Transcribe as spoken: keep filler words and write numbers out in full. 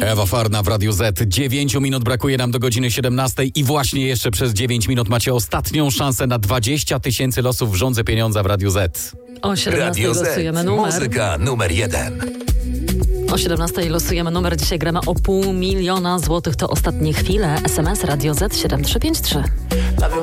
Ewa Farna w Radiu Z. dziewięć minut brakuje nam do godziny siedemnastej i właśnie jeszcze przez dziewięć minut macie ostatnią szansę na dwadzieścia tysięcy losów w żądze pieniądza w Radiu Z. O siedemnastej Radio Z. losujemy numer. Muzyka numer jeden. O siedemnastej losujemy numer. Dzisiaj gramy o pół miliona złotych. To ostatnie chwile. S M S Radio Z siedem trzy pięć trzy.